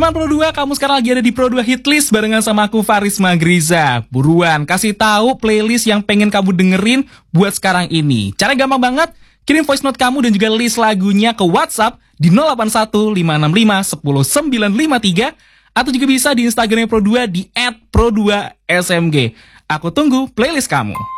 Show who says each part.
Speaker 1: Teman Pro 2, kamu sekarang lagi ada di Pro 2 Hitlist barengan sama aku Faris Magriza. Buruan, kasih tahu playlist yang pengen kamu dengerin buat sekarang ini. Caranya gampang banget, kirim voice note kamu dan juga list lagunya ke WhatsApp di 081565 10953 atau juga bisa di Instagramnya Pro 2 di @pro2smg. Aku tunggu playlist kamu.